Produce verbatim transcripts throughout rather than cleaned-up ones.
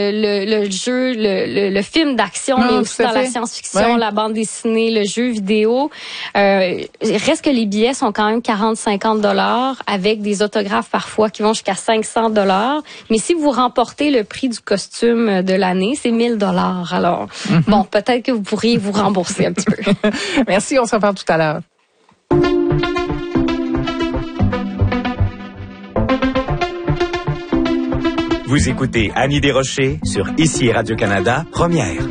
Le, le jeu, le, le, le film d'action, non, mais aussi dans fait. la science-fiction, ouais. la bande dessinée, le jeu vidéo. Euh, reste que les billets sont quand même quarante à cinquante dollars avec des autographes parfois qui vont jusqu'à cinq cents dollars. Mais si vous remportez le prix du costume de l'année, c'est mille dollars. Alors, mm-hmm. bon, peut-être que vous pourriez vous rembourser un petit peu. Merci, on se reparle tout à l'heure. Vous écoutez Annie Desrochers sur Ici Radio-Canada, première.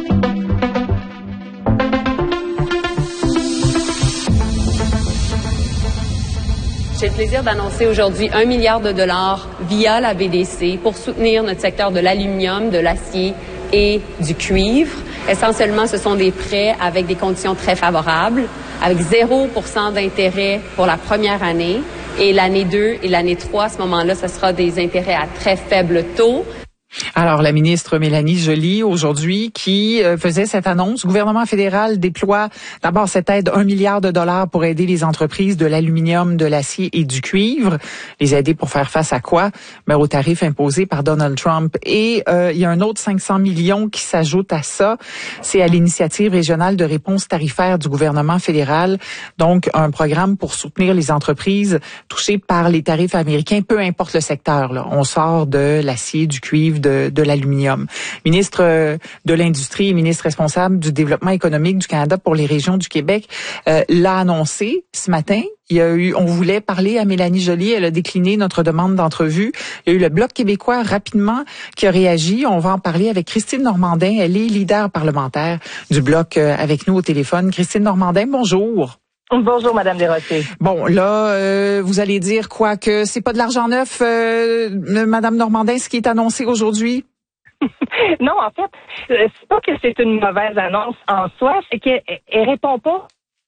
J'ai le plaisir d'annoncer aujourd'hui un milliard de dollars via la B D C pour soutenir notre secteur de l'aluminium, de l'acier et du cuivre. Essentiellement, ce sont des prêts avec des conditions très favorables, avec zéro pour cent d'intérêt pour la première année. Et l'année deux et l'année trois, à ce moment-là, ce sera des intérêts à très faible taux. Alors, la ministre Mélanie Joly, aujourd'hui, qui euh, faisait cette annonce, le gouvernement fédéral déploie d'abord cette aide, un milliard de dollars pour aider les entreprises de l'aluminium, de l'acier et du cuivre. Les aider pour faire face à quoi? Ben, aux tarifs imposés par Donald Trump. Et euh, il y a un autre cinq cents millions qui s'ajoute à ça. C'est à l'initiative régionale de réponse tarifaire du gouvernement fédéral. Donc, un programme pour soutenir les entreprises touchées par les tarifs américains, peu importe le secteur, là. On sort de l'acier, du cuivre, de, de l'aluminium. Ministre de l'Industrie et ministre responsable du développement économique du Canada pour les régions du Québec euh, l'a annoncé ce matin. Il y a eu, on voulait parler à Mélanie Joly, elle a décliné notre demande d'entrevue. Il y a eu le Bloc québécois rapidement qui a réagi. On va en parler avec Christine Normandin. Elle est leader parlementaire du Bloc euh, avec nous au téléphone. Christine Normandin, bonjour. Bonjour, Madame Desrochers. Bon, là, euh, vous allez dire quoi, que c'est pas de l'argent neuf, euh, Madame Normandin, ce qui est annoncé aujourd'hui? Non, en fait, c'est pas que c'est une mauvaise annonce en soi, c'est qu'elle elle répond pas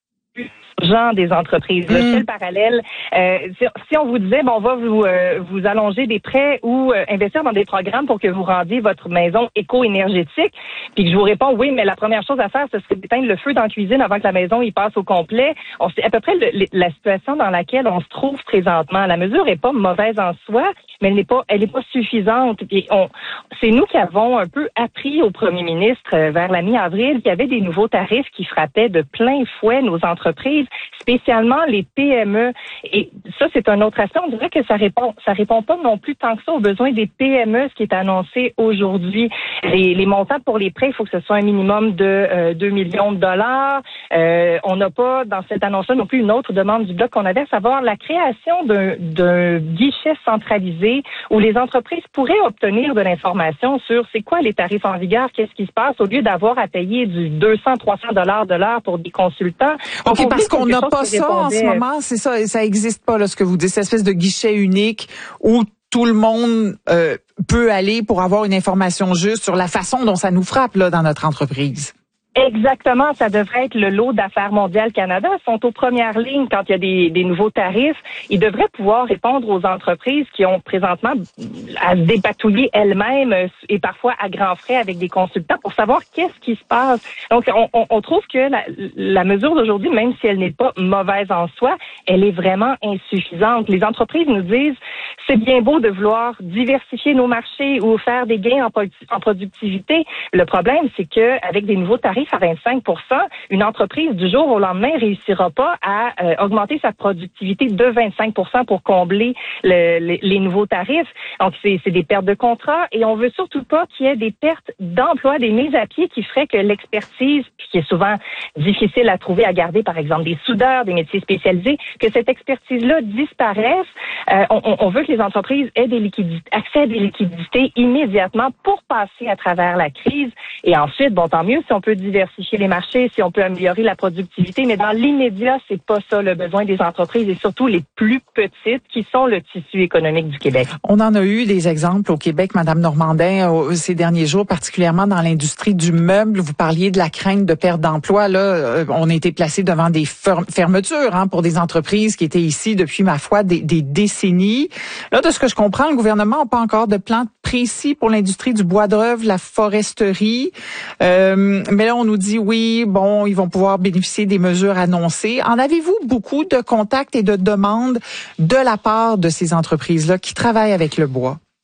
genre des entreprises. Mmh. Le seul parallèle, euh, si, si on vous disait, bon, on va vous euh, vous allonger des prêts ou euh, investir dans des programmes pour que vous rendiez votre maison éco-énergétique, puis que je vous réponds, oui, mais la première chose à faire, ce serait d'éteindre le feu dans la cuisine avant que la maison y passe au complet. On sait à peu près le, la situation dans laquelle on se trouve présentement. La mesure est pas mauvaise en soi, mais elle n'est pas, elle n'est pas suffisante. Et on, c'est nous qui avons un peu appris au premier ministre euh, vers la mi-avril qu'il y avait des nouveaux tarifs qui frappaient de plein fouet nos entreprises, spécialement les P M E. Et ça, c'est un autre aspect. On dirait que ça répond, ça répond pas non plus tant que ça aux besoins des P M E, ce qui est annoncé aujourd'hui. Les, les montants pour les prêts, il faut que ce soit un minimum de euh, deux millions de dollars. Euh, on n'a pas, dans cette annonce-là, non plus une autre demande du Bloc qu'on avait, à savoir la création d'un, d'un guichet centralisé où les entreprises pourraient obtenir de l'information sur c'est quoi les tarifs en vigueur, qu'est-ce qui se passe, au lieu d'avoir à payer du deux cents, trois cents dollars de l'heure pour des consultants. OK, on parce qu'on n'a pas ça en ce moment, c'est ça, ça existe pas, là, ce que vous dites, cette espèce de guichet unique où tout le monde euh, peut aller pour avoir une information juste sur la façon dont ça nous frappe là dans notre entreprise. Exactement, ça devrait être le lot d'Affaires mondiales Canada. Ils sont aux premières lignes quand il y a des, des nouveaux tarifs. Ils devraient pouvoir répondre aux entreprises qui ont présentement à se dépatouiller elles-mêmes et parfois à grands frais avec des consultants pour savoir qu'est-ce qui se passe. Donc, on, on, on trouve que la, la mesure d'aujourd'hui, même si elle n'est pas mauvaise en soi, elle est vraiment insuffisante. Les entreprises nous disent, c'est bien beau de vouloir diversifier nos marchés ou faire des gains en, en productivité. Le problème, c'est que avec des nouveaux tarifs à vingt-cinq pour cent, une entreprise du jour au lendemain réussira pas à euh, augmenter sa productivité de vingt-cinq pour cent pour combler le, les, les nouveaux tarifs. Donc, c'est, c'est des pertes de contrat et on veut surtout pas qu'il y ait des pertes d'emploi, des mises à pied qui feraient que l'expertise, qui est souvent difficile à trouver, à garder, par exemple des soudeurs, des métiers spécialisés, que cette expertise-là disparaisse. Euh, on, on veut que les entreprises aient des liquidités, accès à des liquidités immédiatement pour passer à travers la crise. Et ensuite, bon, tant mieux si on peut diversifier les marchés, si on peut améliorer la productivité, mais dans l'immédiat, c'est pas ça le besoin des entreprises et surtout les plus petites qui sont le tissu économique du Québec. On en a eu des exemples au Québec, Madame Normandin, ces derniers jours, particulièrement dans l'industrie du meuble. Vous parliez de la crainte de perte d'emploi. Là, on a été placé devant des fermetures hein, pour des entreprises qui étaient ici depuis, ma foi, des, des décennies. Là, de ce que je comprends, le gouvernement n'a pas encore de plan précis pour l'industrie du bois d'œuvre, la foresterie. Euh, mais là, on nous dit, oui, bon, ils vont pouvoir bénéficier des mesures annoncées. En avez-vous beaucoup de contacts et de demandes de la part de ces entreprises-là qui travaillent avec le bois?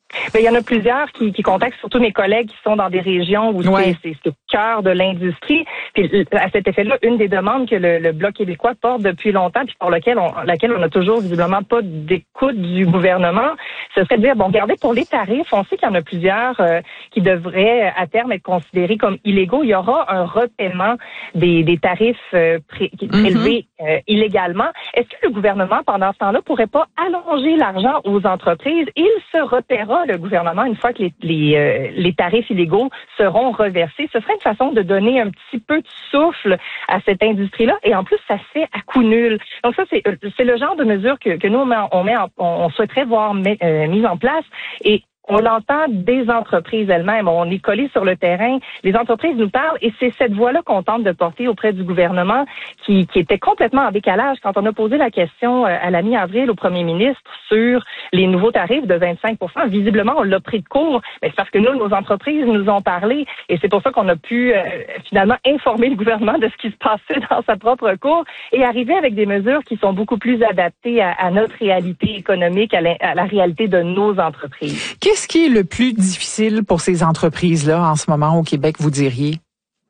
Bien, il y en a plusieurs qui, qui contactent, surtout mes collègues qui sont dans des régions où ouais. c'est, c'est, c'est le cœur de l'industrie. Puis à cet effet-là, une des demandes que le, le Bloc québécois porte depuis longtemps, puis pour laquelle on, laquelle on n'a toujours visiblement pas d'écoute du gouvernement, ce serait de dire, bon, regardez, pour les tarifs, on sait qu'il y en a plusieurs euh, qui devraient à terme être considérés comme illégaux. Il y aura un repaiement des, des tarifs euh, pré, prélevés mm-hmm. euh, illégalement. Est-ce que le gouvernement, pendant ce temps-là, pourrait pas allonger l'argent aux entreprises? Il se repaiera le gouvernement une fois que les, les, euh, les tarifs illégaux seront reversés. Ce serait une façon de donner un petit peu de souffle à cette industrie-là. Et en plus, ça se fait à coût nul. Donc ça, c'est, c'est le genre de mesure que, que nous, on, met, on, met en, on souhaiterait voir met, euh, mise en place. Et on l'entend des entreprises elles-mêmes. On est collé sur le terrain. Les entreprises nous parlent et c'est cette voix-là qu'on tente de porter auprès du gouvernement qui, qui était complètement en décalage quand on a posé la question à la mi-avril au premier ministre sur les nouveaux tarifs de vingt-cinq pour cent. Visiblement, on l'a pris de court, mais c'est parce que nous, nos entreprises nous ont parlé et c'est pour ça qu'on a pu euh, finalement informer le gouvernement de ce qui se passait dans sa propre cour et arriver avec des mesures qui sont beaucoup plus adaptées à, à notre réalité économique, à la, à la réalité de nos entreprises. Qu'est-ce qui est le plus difficile pour ces entreprises-là en ce moment au Québec, vous diriez?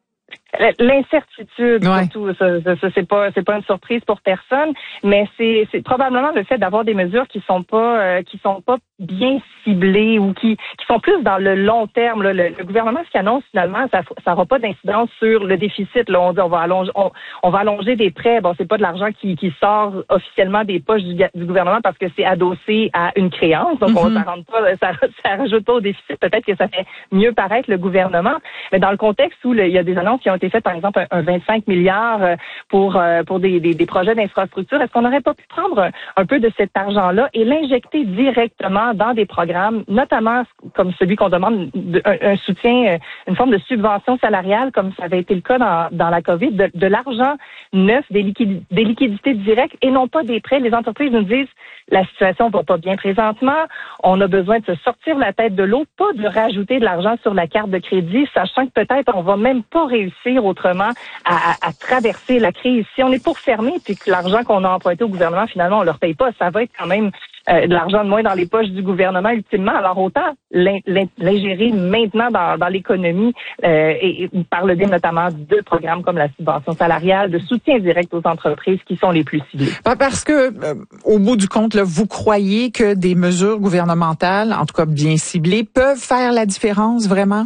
L'incertitude, ouais. surtout, ça, ça, ça, c'est pas, c'est pas une surprise pour personne, mais c'est, c'est probablement le fait d'avoir des mesures qui sont pas, euh, qui sont pas bien ciblées ou qui, qui sont plus dans le long terme. Là. Le, le gouvernement, ce qu'il annonce finalement, ça, ça aura pas d'incidence sur le déficit. Là, on dit on va allonger, on, on va allonger des prêts. Bon, c'est pas de l'argent qui, qui sort officiellement des poches du, du gouvernement parce que c'est adossé à une créance, donc mm-hmm. on, ça rentre pas, ça, ça rajoute pas au déficit. Peut-être que ça fait mieux paraître le gouvernement, mais dans le contexte où le, il y a des annonces qui ont été faites, par exemple, un, un vingt-cinq milliards pour pour des, des, des projets d'infrastructure. Est-ce qu'on n'aurait pas pu prendre un, un peu de cet argent-là et l'injecter directement dans des programmes, notamment comme celui qu'on demande, de, un, un soutien, une forme de subvention salariale, comme ça avait été le cas dans, dans la COVID, de, de l'argent neuf, des, liquid, des liquidités directes et non pas des prêts. Les entreprises nous disent la situation va pas bien présentement, on a besoin de se sortir la tête de l'eau, pas de rajouter de l'argent sur la carte de crédit, sachant que peut-être on va même pas réussir autrement à, à, à traverser la crise. Si on est pour fermer puis que l'argent qu'on a emprunté au gouvernement, finalement, on leur paye pas, ça va être quand même euh, de l'argent de moins dans les poches du gouvernement ultimement. Alors autant l'in, l'in, l'ingérer maintenant dans, dans l'économie euh, et, et par le biais notamment de programmes comme la subvention salariale, de soutien direct aux entreprises qui sont les plus ciblées. Parce que euh, au bout du compte, là, vous croyez que des mesures gouvernementales, en tout cas bien ciblées, peuvent faire la différence vraiment?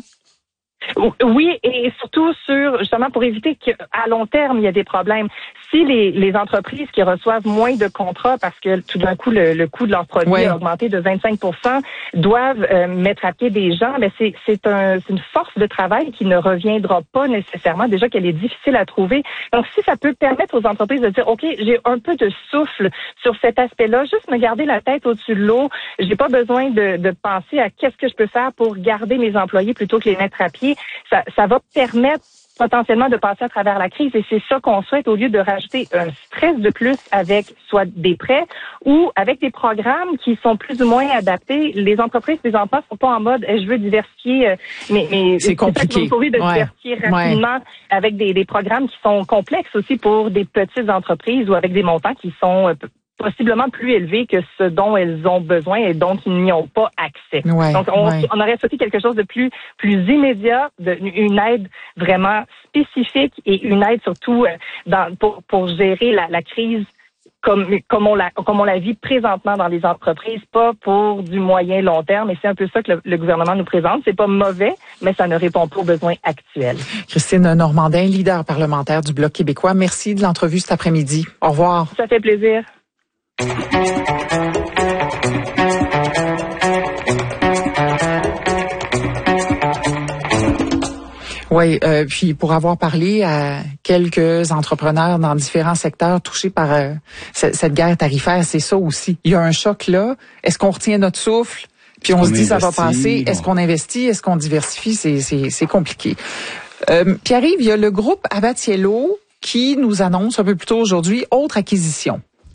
Oui, et surtout sur, justement, pour éviter qu'à long terme, il y ait des problèmes. Si les, les entreprises qui reçoivent moins de contrats parce que tout d'un coup, le, le coût de leurs produits oui. a augmenté de vingt-cinq pour cent, doivent euh, mettre à pied des gens, mais c'est, c'est, un, c'est une force de travail qui ne reviendra pas nécessairement, déjà qu'elle est difficile à trouver. Donc, si ça peut permettre aux entreprises de dire, OK, j'ai un peu de souffle sur cet aspect-là, juste me garder la tête au-dessus de l'eau, j'ai pas besoin de, de penser à qu'est-ce que je peux faire pour garder mes employés plutôt que les mettre à pied. Ça, ça va permettre potentiellement de passer à travers la crise et c'est ça qu'on souhaite au lieu de rajouter un stress de plus avec soit des prêts ou avec des programmes qui sont plus ou moins adaptés. Les entreprises présentement sont pas en mode eh, je veux diversifier euh, mais, mais c'est compliqué. C'est de ouais. diversifier rapidement ouais. avec des, des programmes qui sont complexes aussi pour des petites entreprises ou avec des montants qui sont euh, possiblement plus élevés que ce dont elles ont besoin et dont ils n'y ont pas accès. Ouais, Donc, on, ouais. on aurait souhaité quelque chose de plus plus immédiat, de, une aide vraiment spécifique et une aide surtout dans, pour, pour gérer la, la crise comme comme on la comme on la vit présentement dans les entreprises, pas pour du moyen long terme. Et c'est un peu ça que le, le gouvernement nous présente. C'est pas mauvais, mais ça ne répond pas aux besoins actuels. Christine Normandin, leader parlementaire du Bloc québécois. Merci de l'entrevue cet après-midi. Au revoir. Ça fait plaisir. Oui, euh, puis pour avoir parlé à quelques entrepreneurs dans différents secteurs touchés par euh, cette, cette guerre tarifaire, c'est ça aussi. Il y a un choc là. Est-ce qu'on retient notre souffle? Puis on, on se dit investit, ça va passer. Bon. Est-ce qu'on investit? Est-ce qu'on diversifie? C'est, c'est, c'est compliqué. Euh, Pierre-Yves, il y a le groupe Abatiello qui nous annonce un peu plus tôt aujourd'hui autre acquisition.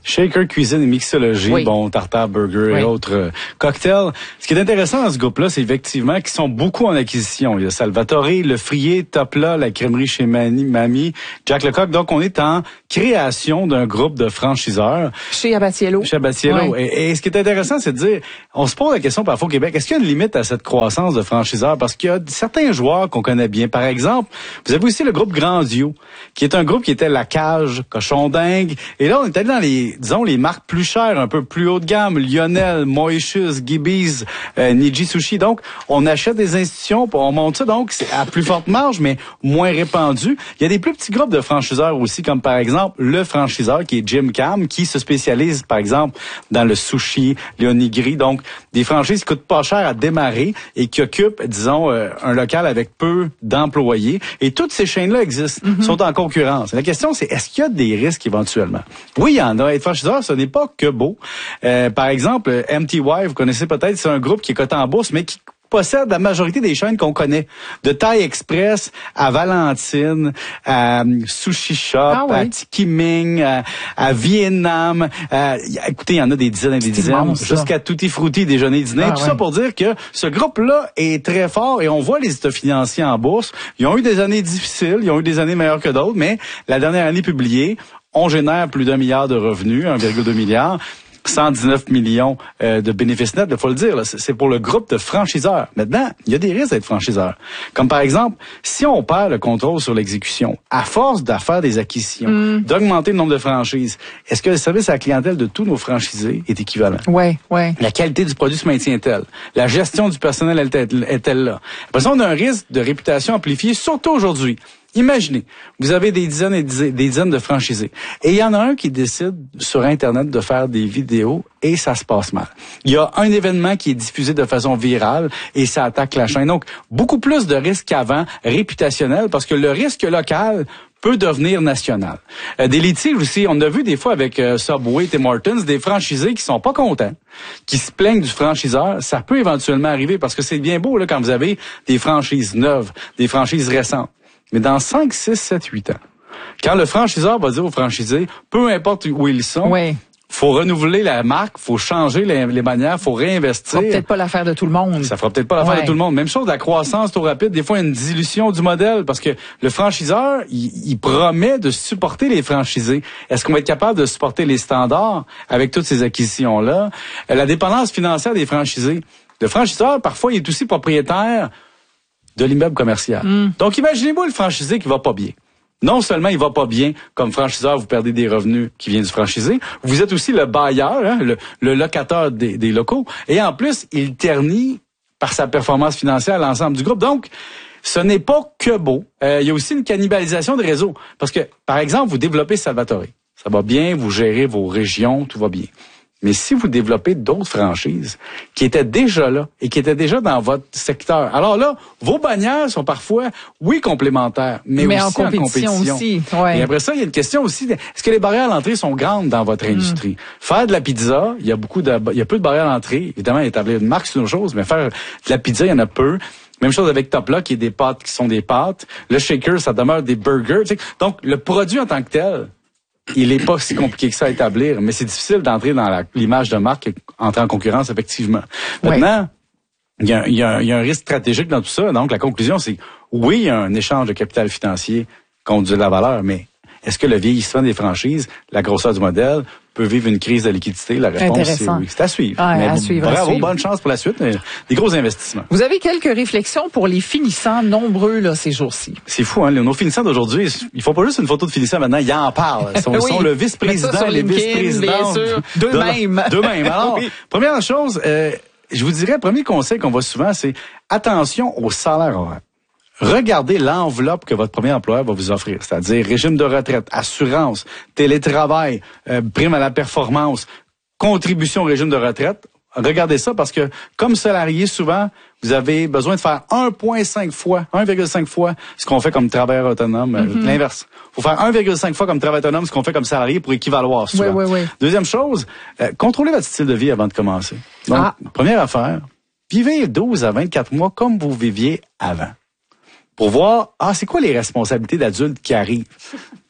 Shaker Cuisine et Mixologie, oui. bon, tartare, burger oui. et autres euh, cocktails. Ce qui est intéressant dans ce groupe-là, c'est effectivement qu'ils sont beaucoup en acquisition. Il y a Salvatore, Le Frier, Topla, la crèmerie chez Mani, Mamie, Jack Lecoq. Donc, on est en création d'un groupe de franchiseurs. Chez Abatiello. Chez Abatiello. Oui. Et, et ce qui est intéressant, c'est de dire, on se pose la question parfois au Québec, est-ce qu'il y a une limite à cette croissance de franchiseurs? Parce qu'il y a certains joueurs qu'on connaît bien. Par exemple, vous avez aussi le groupe Grandio, qui est un groupe qui était La Cage, Cochon Dingue. Et là, on est allé dans les, disons, les marques plus chères, un peu plus haut de gamme, Lionel, Moishus, Gibby's, euh, Niji Sushi. Donc, on achète des institutions, on monte ça, donc, c'est à plus forte marge, mais moins répandu. Il y a des plus petits groupes de franchiseurs aussi, comme par exemple, le franchiseur, qui est Jim Cam, qui se spécialise, par exemple, dans le sushi, les onigiri. Donc, des franchises qui coûtent pas cher à démarrer et qui occupent, disons, euh, un local avec peu d'employés. Et toutes ces chaînes-là existent, mm-hmm. sont en concurrence. Et la question, c'est est-ce qu'il y a des risques éventuellement? Oui, il y en a. Être franchiseur, ce n'est pas que beau. Euh, par exemple, M T Y, vous connaissez peut-être, c'est un groupe qui est coté en bourse, mais qui possède la majorité des chaînes qu'on connaît. De Thai Express à Valentine, à Sushi Shop, ah oui. à Tiki Ming, à, à Vietnam. À, écoutez, il y en a des dizaines et des dizaines. Jusqu'à Tutti Frutti, déjeuner, dîner. Ah tout ouais. ça pour dire que ce groupe-là est très fort et on voit les états financiers en bourse. Ils ont eu des années difficiles, ils ont eu des années meilleures que d'autres, mais la dernière année publiée, on génère plus d'un milliard de revenus, un virgule deux milliard. cent dix-neuf millions euh, de bénéfices nets, il faut le dire, là, c'est pour le groupe de franchiseurs. Maintenant, il y a des risques d'être franchiseur. Comme par exemple, si on perd le contrôle sur l'exécution, à force d'affaire des acquisitions, mm. d'augmenter le nombre de franchises, est-ce que le service à la clientèle de tous nos franchisés est équivalent? Oui, oui. La qualité du produit se maintient-elle? La gestion du personnel est-elle là? Après ça, on a un risque de réputation amplifiée, surtout aujourd'hui. Imaginez, vous avez des dizaines et des dizaines de franchisés. Et il y en a un qui décide sur Internet de faire des vidéos et ça se passe mal. Il y a un événement qui est diffusé de façon virale et ça attaque la chaîne. Donc, beaucoup plus de risques qu'avant, réputationnels, parce que le risque local peut devenir national. Euh, des litiges aussi, on a vu des fois avec euh, Subway, Tim Hortons, des franchisés qui sont pas contents, qui se plaignent du franchiseur. Ça peut éventuellement arriver parce que c'est bien beau là quand vous avez des franchises neuves, des franchises récentes. Mais dans cinq, six, sept, huit ans, quand le franchiseur va dire aux franchisés, peu importe où ils sont, oui. faut renouveler la marque, faut changer les, les manières, faut réinvestir. Ça fera peut-être pas l'affaire de tout le monde. Ça fera peut-être pas l'affaire ouais. de tout le monde. Même chose, la croissance trop rapide, des fois, il y a une dilution du modèle parce que le franchiseur, il, il promet de supporter les franchisés. Est-ce qu'on va être capable de supporter les standards avec toutes ces acquisitions-là? La dépendance financière des franchisés. Le franchiseur, parfois, il est aussi propriétaire de l'immeuble commercial. Mm. Donc, imaginez-vous le franchisé qui va pas bien. Non seulement il va pas bien, comme franchiseur, vous perdez des revenus qui viennent du franchisé, vous êtes aussi le bailleur, hein, le, le locataire des, des locaux, et en plus, il ternit par sa performance financière l'ensemble du groupe. Donc, ce n'est pas que beau. Euh, il y a aussi une cannibalisation de réseau. Parce que, par exemple, vous développez Salvatore. Ça va bien, vous gérez vos régions, tout va bien. Mais si vous développez d'autres franchises qui étaient déjà là et qui étaient déjà dans votre secteur, alors là, vos bannières sont parfois, oui, complémentaires, mais, mais aussi en compétition. En compétition. Aussi, ouais. Et après ça, il y a une question aussi, est-ce que les barrières à l'entrée sont grandes dans votre industrie? Mm. Faire de la pizza, il y a beaucoup de, il y a peu de barrières à l'entrée. Évidemment, établir une marque, c'est une chose, mais faire de la pizza, il y en a peu. Même chose avec Topla, qui est des pâtes qui sont des pâtes. Le shaker, ça demeure des burgers. Tu sais. Donc, le produit en tant que tel, il est pas si compliqué que ça à établir, mais c'est difficile d'entrer dans la, l'image de marque et entrer en concurrence, effectivement. Maintenant, il y a, y a, y a un risque stratégique dans tout ça. Donc, la conclusion, c'est oui, il y a un échange de capital financier contre de la valeur, mais est-ce que le vieillissement des franchises, la grosseur du modèle, peut vivre une crise de liquidité? La réponse, c'est oui. C'est à suivre. Ouais, mais à suivre bravo, à suivre. Bonne chance pour la suite. Mais des gros investissements. Vous avez quelques réflexions pour les finissants nombreux là ces jours-ci? C'est fou, hein? Nos finissants d'aujourd'hui, ils font pas juste une photo de finissant maintenant, ils en parlent. Ils sont, oui. sont le vice-président, les vice-présidents. D'eux-mêmes. D'eux-mêmes. Alors, oui. Première chose, euh, je vous dirais, premier conseil qu'on voit souvent, c'est attention au salaire horaire. Regardez l'enveloppe que votre premier employeur va vous offrir, c'est-à-dire régime de retraite, assurance, télétravail, euh, prime à la performance, contribution au régime de retraite. Regardez ça parce que comme salarié, souvent, vous avez besoin de faire un virgule cinq fois, un virgule cinq fois ce qu'on fait comme travailleur autonome. Mm-hmm. L'inverse. Il faut faire un virgule cinq fois comme travailleur autonome ce qu'on fait comme salarié pour équivaloir souvent. Oui, oui, oui. Deuxième chose, euh, contrôlez votre style de vie avant de commencer. Donc, ah. première affaire, vivez douze à vingt-quatre mois comme vous viviez avant. Pour voir, ah, c'est quoi les responsabilités d'adultes qui arrivent?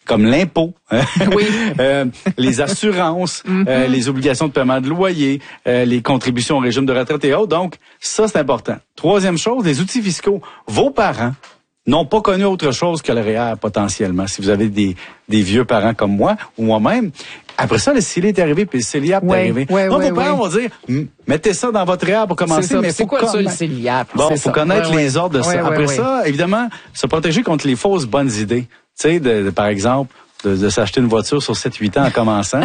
comme l'impôt, oui. euh, les assurances, mm-hmm. euh, les obligations de paiement de loyer, euh, les contributions au régime de retraite et autres. Donc, ça, c'est important. Troisième chose, les outils fiscaux. Vos parents n'ont pas connu autre chose que le R E E R potentiellement. Si vous avez des, des vieux parents comme moi ou moi-même, après ça, le C E L I est arrivé, puis le C E L I A P ouais, est arrivé. Ouais, Donc, ouais, vos parents ouais. vont dire, mettez ça dans votre R E E R pour commencer. C'est ça, mais c'est faut quoi con... ça, le C E L I A P? Bon, il faut ça. connaître ouais, les ouais. ordres de ça. Ouais, après ouais, ça, ouais. évidemment, se protéger contre les fausses bonnes idées. Tu sais, de, de, par exemple, de, de s'acheter une voiture sur sept huit ans en commençant.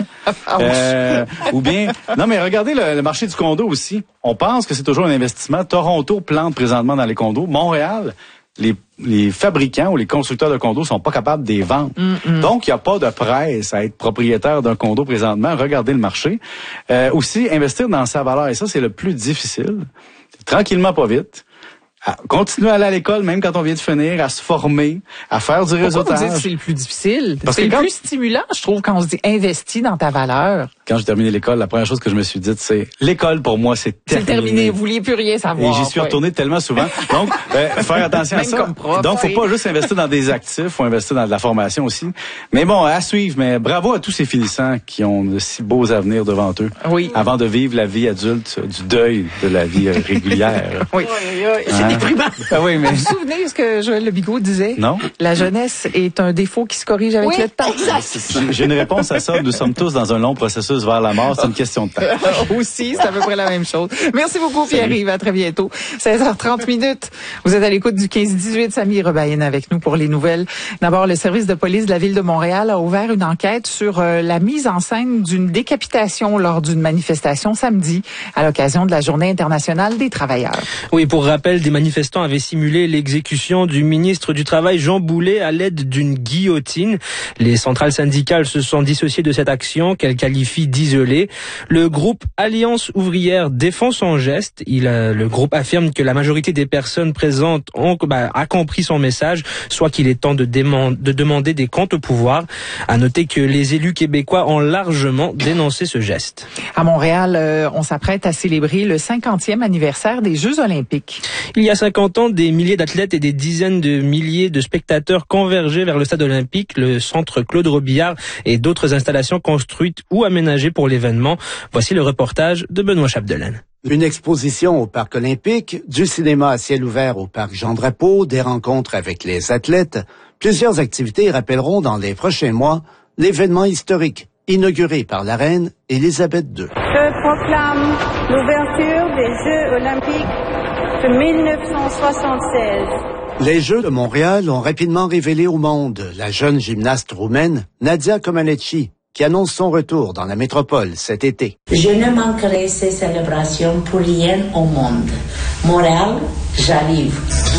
euh, ou bien, non, mais regardez le, le marché du condo aussi. On pense que c'est toujours un investissement. Toronto plante présentement dans les condos. Montréal, les, les fabricants ou les constructeurs de condos sont pas capables de les vendre. Mm-hmm. Donc, il n'y a pas de presse à être propriétaire d'un condo présentement. Regardez le marché. Euh, aussi, investir dans sa valeur. Et ça, c'est le plus difficile. Tranquillement, pas vite. À continuer à aller à l'école, même quand on vient de finir, à se former, à faire du réseautage. Pourquoi vous dites que c'est le plus difficile? Parce c'est que le quand... plus stimulant, je trouve, quand on se dit investis dans ta valeur. Quand j'ai terminé l'école, la première chose que je me suis dite, c'est l'école pour moi, c'est terminé. C'est terminé, vous vouliez plus rien savoir. Et j'y suis ouais. retourné tellement souvent. Donc, euh, faire attention même à ça. Comme prof, Donc, faut oui. pas juste investir dans des actifs, faut investir dans de la formation aussi. Mais bon, à suivre. Mais bravo à tous ces finissants qui ont de si beaux avenirs devant eux. Oui. Avant de vivre la vie adulte, du deuil de la vie régulière. Oui. C'est déprimant. Ah oui, mais... Vous vous souvenez ce que Joël Le Bigot disait? Non. La jeunesse est un défaut qui se corrige avec oui, le temps. Exact. J'ai une réponse à ça. Nous sommes tous dans un long processus vers la mort. C'est une question de temps. Aussi, c'est à peu près la même chose. Merci beaucoup, Pierre-Yves. À très bientôt. seize heures trente minutes. Vous êtes à l'écoute du quinze dix-huit. Samy Rebaïne avec nous pour les nouvelles. D'abord, le service de police de la Ville de Montréal a ouvert une enquête sur euh, la mise en scène d'une décapitation lors d'une manifestation samedi à l'occasion de la Journée internationale des travailleurs. Oui, pour rappel, des manifestants avaient simulé l'exécution du ministre du Travail Jean Boulet à l'aide d'une guillotine. Les centrales syndicales se sont dissociées de cette action qu'elles qualifient d'isolée. Le groupe Alliance ouvrière défend son geste. Il, euh, le groupe affirme que la majorité des personnes présentes ont bah, a compris son message, soit qu'il est temps de, déman- de demander des comptes au pouvoir. À noter que les élus québécois ont largement dénoncé ce geste. À Montréal, euh, on s'apprête à célébrer le cinquantième anniversaire des Jeux olympiques. Il y a cinquante ans, des milliers d'athlètes et des dizaines de milliers de spectateurs convergeaient vers le stade olympique, le centre Claude Robillard et d'autres installations construites ou aménagées pour l'événement. Voici le reportage de Benoît Chapdelaine. Une exposition au Parc olympique, du cinéma à ciel ouvert au Parc Jean-Drapeau, des rencontres avec les athlètes. Plusieurs activités rappelleront dans les prochains mois l'événement historique inauguré par la reine Élisabeth deux. Je proclame l'ouverture des Jeux olympiques de mille neuf cent soixante-seize. Les Jeux de Montréal ont rapidement révélé au monde la jeune gymnaste roumaine Nadia Comaneci, qui annonce son retour dans la métropole cet été. Je ne manquerai ces célébrations pour rien au monde. Montréal, j'arrive.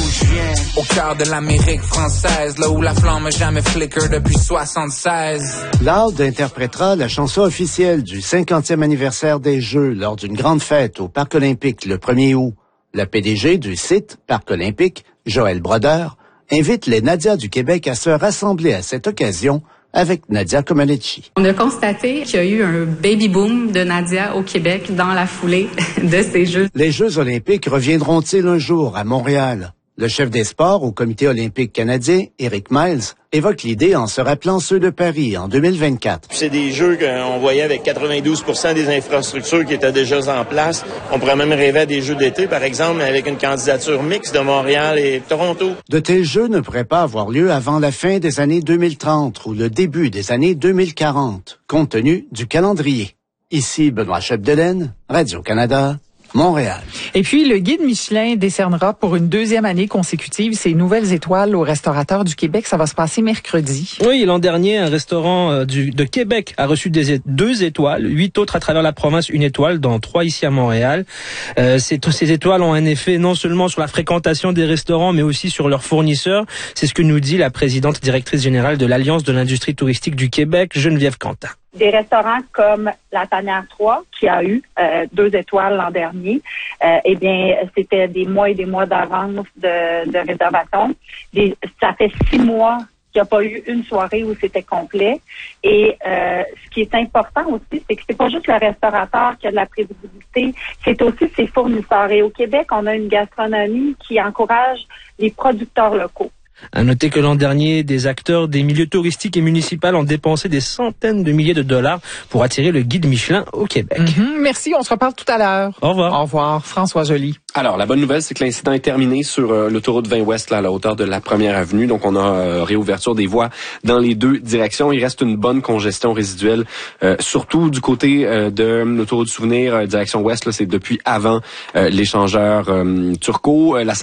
Au cœur de l'Amérique française, là où la flamme n'a jamais flicker depuis soixante-seize. Loud interprétera la chanson officielle du cinquantième anniversaire des Jeux lors d'une grande fête au Parc olympique le premier août. La P D G du site Parc olympique, Joël Brodeur, invite les Nadias du Québec à se rassembler à cette occasion avec Nadia Comaneci. On a constaté qu'il y a eu un baby boom de Nadia au Québec dans la foulée de ces Jeux. Les Jeux olympiques reviendront-ils un jour à Montréal? Le chef des sports au Comité olympique canadien, Eric Miles, évoque l'idée en se rappelant ceux de Paris en deux mille vingt-quatre. C'est des Jeux qu'on voyait avec quatre-vingt-douze pour cent des infrastructures qui étaient déjà en place. On pourrait même rêver à des Jeux d'été, par exemple, mais avec une candidature mixte de Montréal et Toronto. De tels Jeux ne pourraient pas avoir lieu avant la fin des années deux mille trente ou le début des années deux mille quarante, compte tenu du calendrier. Ici Benoît Chapdelaine, Radio-Canada, Montréal. Et puis, le guide Michelin décernera pour une deuxième année consécutive ses nouvelles étoiles aux restaurateurs du Québec. Ça va se passer mercredi. Oui, l'an dernier, un restaurant du, de Québec a reçu des, deux étoiles, huit autres à travers la province, une étoile, dont trois ici à Montréal. Euh, ces, ces étoiles ont un effet non seulement sur la fréquentation des restaurants, mais aussi sur leurs fournisseurs. C'est ce que nous dit la présidente directrice générale de l'Alliance de l'industrie touristique du Québec, Geneviève Quentin. Des restaurants comme La Tanière trois, qui a eu euh, deux étoiles l'an dernier, euh, eh bien, c'était des mois et des mois d'avance de, de réservation. Des, ça fait six mois qu'il n'y a pas eu une soirée où c'était complet. Et euh, ce qui est important aussi, c'est que c'est pas juste le restaurateur qui a de la prévisibilité, c'est aussi ses fournisseurs. Et au Québec, on a une gastronomie qui encourage les producteurs locaux. À noter que l'an dernier, des acteurs des milieux touristiques et municipaux ont dépensé des centaines de milliers de dollars pour attirer le guide Michelin au Québec. Mm-hmm. Merci, on se reparle tout à l'heure. Au revoir. Au revoir. François Joly. Alors, la bonne nouvelle, c'est que l'incident est terminé sur euh, l'autoroute vingt Ouest, là, à la hauteur de la première avenue. Donc, on a euh, réouverture des voies dans les deux directions. Il reste une bonne congestion résiduelle, euh, surtout du côté euh, de l'autoroute Souvenir, euh, direction ouest. Là, c'est depuis avant euh, l'échangeur euh, Turcot. Euh, la